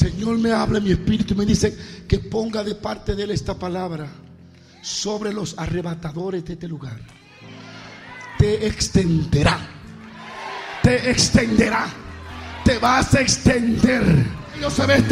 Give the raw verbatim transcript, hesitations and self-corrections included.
Señor me habla en mi espíritu y me dice que ponga de parte de Él esta palabra sobre los arrebatadores de este lugar. Te extenderá, te extenderá, te vas a extender. Dios se ve este